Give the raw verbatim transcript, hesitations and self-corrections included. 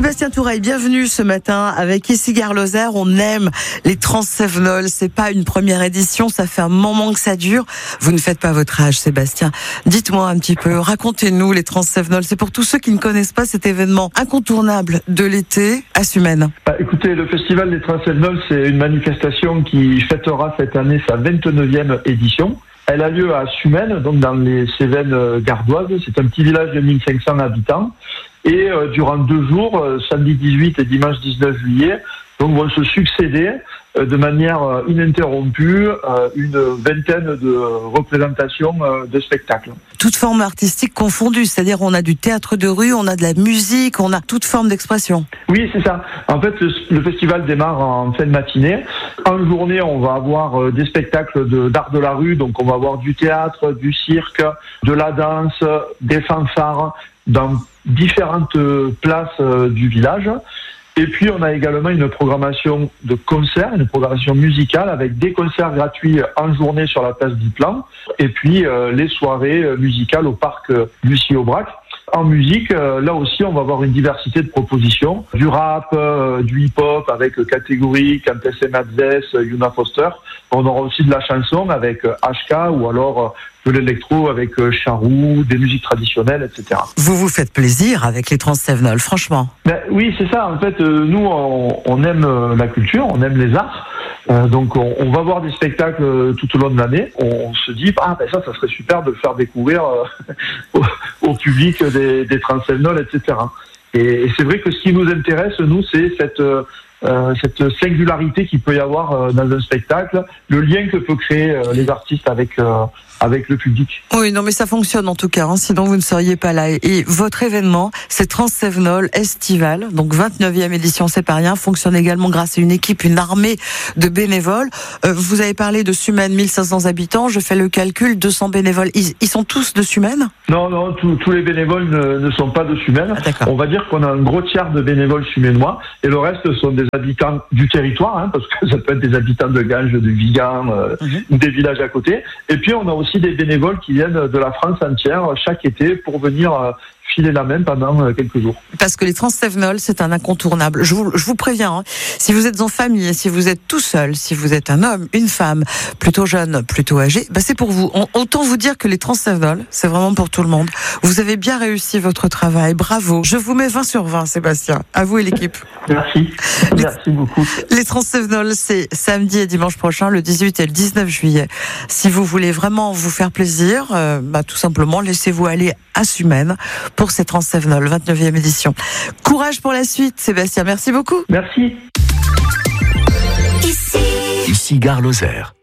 Sébastien Toureille, bienvenue ce matin avec Ici Gare Lozère. On aime les Transcévenols. C'est pas une première édition, ça fait un moment que ça dure. Vous ne faites pas votre âge, Sébastien. Dites-moi un petit peu, racontez-nous les Transcévenols. C'est pour tous ceux qui ne connaissent pas cet événement incontournable de l'été à Sumène. Bah, écoutez, le Festival des Transcévenols, c'est une manifestation qui fêtera cette année sa vingt-neuvième édition. Elle a lieu à Sumène, donc dans les Cévennes gardoises. C'est un petit village de mille cinq cents habitants. Et euh, durant deux jours, euh, samedi dix-huit et dimanche dix-neuf juillet, donc vont se succéder euh, de manière euh, ininterrompue euh, une vingtaine de représentations euh, de spectacles. Toute forme artistique confondue, c'est-à-dire on a du théâtre de rue, on a de la musique, on a toute forme d'expression. Oui, c'est ça. En fait, le, le festival démarre en fin de matinée. En journée, on va avoir euh, des spectacles de, d'art de la rue, donc on va avoir du théâtre, du cirque, de la danse, des fanfares, dans différentes places euh, du village. Et puis, on a également une programmation de concerts, une programmation musicale avec des concerts gratuits en journée sur la place d'Yplan. Et puis, euh, les soirées musicales au parc euh, Lucie Aubrac. En musique, euh, là aussi, on va avoir une diversité de propositions. Du rap, euh, du hip-hop avec euh, Catégorie, Camtese Madzes, euh, Yuna Foster. On aura aussi de la chanson avec euh, H K ou alors euh, de l'électro avec euh, Charou, des musiques traditionnelles, et cetera. Vous vous faites plaisir avec les Transcévenols, franchement. Ben, oui, c'est ça. En fait, euh, nous, on, on aime euh, la culture, on aime les arts. Euh, donc, on, on va voir des spectacles euh, tout au long de l'année. On, on se dit, ah ben ça, ça serait super de le faire découvrir euh, au, au public des, des Transcévenols, et cetera. Et, et c'est vrai que ce qui nous intéresse, nous, c'est cette euh, Euh, cette singularité qu'il peut y avoir euh, dans un spectacle, le lien que peut créer euh, les artistes avec euh, avec le public. Oui, non, mais ça fonctionne en tout cas, hein, sinon vous ne seriez pas là. Et votre événement, c'est Transcévenol Estival, donc vingt-neuvième édition, c'est pas rien, fonctionne également grâce à une équipe, une armée de bénévoles. Euh, vous avez parlé de Sumène, mille cinq cents habitants, je fais le calcul, deux cents bénévoles. Ils, ils sont tous de Sumène ? Non, non, tous, tous les bénévoles ne, ne sont pas de Sumène. Ah, on va dire qu'on a un gros tiers de bénévoles suménois, et le reste sont des habitants du territoire, hein, parce que ça peut être des habitants de Ganges, de Vigan, euh, mmh. des villages à côté. Et puis on a aussi des bénévoles qui viennent de la France entière chaque été pour venir euh, filer la main pendant quelques jours. Parce que les Transcévenols, c'est un incontournable. Je vous, je vous préviens, hein, si vous êtes en famille, si vous êtes tout seul, si vous êtes un homme, une femme, plutôt jeune, plutôt âgé, bah c'est pour vous. On, autant vous dire que les Transcévenols, c'est vraiment pour tout le monde. Vous avez bien réussi votre travail, bravo. Je vous mets vingt sur vingt, Sébastien. À vous et l'équipe. Merci. Les, Merci beaucoup. Les Transcévenols, c'est samedi et dimanche prochain, le dix-huit et le dix-neuf juillet. Si vous voulez vraiment vous faire plaisir, euh, bah, tout simplement, laissez-vous aller à Sumène pour cette Transcévenols, vingt-neuvième édition. Courage pour la suite, Sébastien. Merci beaucoup. Merci. Ici, Ici Gare Lozère.